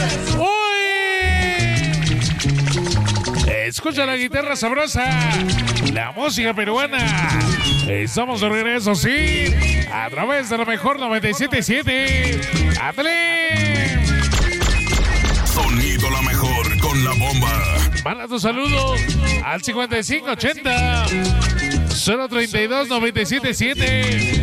Escucha la guitarra sabrosa, la música peruana. Estamos de regreso, sí, a través de la mejor 97.7. ¡Ándale! Sonido la mejor con la bomba. Manda tu saludo al 5580 032 977.